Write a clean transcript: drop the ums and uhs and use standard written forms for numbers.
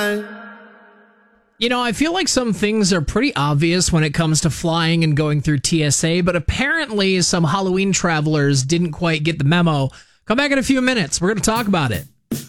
You know, I feel like some things are pretty obvious when it comes to flying and going through TSA, but apparently some Halloween travelers didn't quite get the memo. Come back in a few minutes. We're going to talk about it.